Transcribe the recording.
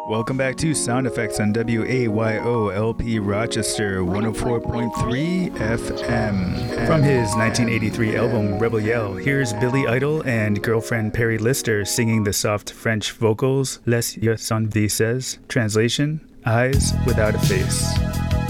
Welcome back to Sound Effects on WAYO-LP Rochester 104.3 FM. From his 1983 album Rebel Yell, here's Billy Idol and girlfriend Perry Lister singing the soft French vocals Les Yeux Sans Vises. Translation, Eyes Without a Face.